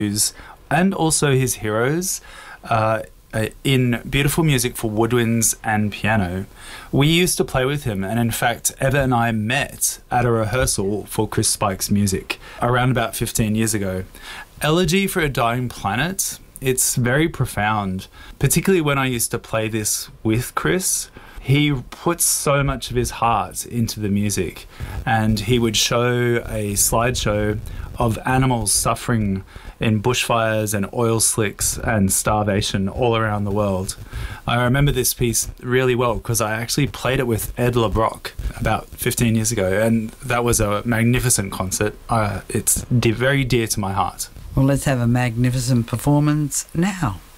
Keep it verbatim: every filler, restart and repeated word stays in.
and also his heroes uh, uh, in beautiful music for woodwinds and piano. We used to play with him, and in fact, Eva and I met at a rehearsal for Chris Spike's music around about fifteen years ago. Elegy for a Dying Planet, it's very profound, particularly when I used to play this with Chris. He puts so much of his heart into the music, and he would show a slideshow of animals suffering in bushfires and oil slicks and starvation all around the world. I remember this piece really well because I actually played it with Ed LeBrock about fifteen years ago, and that was a magnificent concert. Uh, it's de- very dear to my heart. Well, let's have a magnificent performance now.